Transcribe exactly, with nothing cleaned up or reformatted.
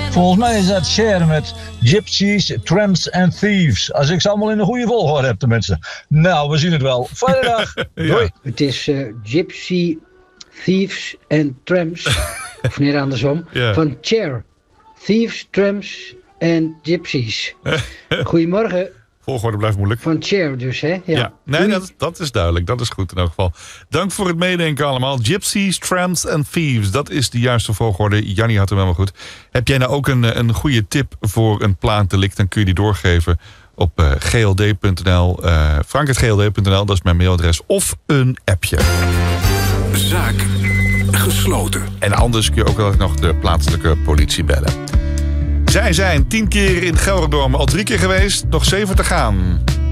Volgens mij is dat Cher met Gypsies, Tramps and Thieves. Als ik ze allemaal in de goede volgorde heb, tenminste. Nou, we zien het wel. Fijne dag. Ja. Doei. Het is uh, Gypsy, Thieves en Tramps, of meer andersom, Ja. van Cher. Thieves, Tramps en Gypsies. Goedemorgen, Volgorde blijft moeilijk. van Cher dus, hè? Ja. Ja, nee, Doei. dat, dat is duidelijk. Dat is goed in elk geval. Dank voor het meedenken allemaal. Gypsies, Tramps en Thieves. Dat is de juiste volgorde. Jannie had hem helemaal goed. Heb jij nou ook een, een goede tip voor een plaatdelict? Dan kun je die doorgeven op uh, g l d punt n l. Uh, frank punt g l d punt n l, dat is mijn mailadres. Of een appje. Zaak gesloten. En anders kun je ook wel nog de plaatselijke politie bellen. Zij zijn tien keer in Gelredome al drie keer geweest. Nog zeven te gaan.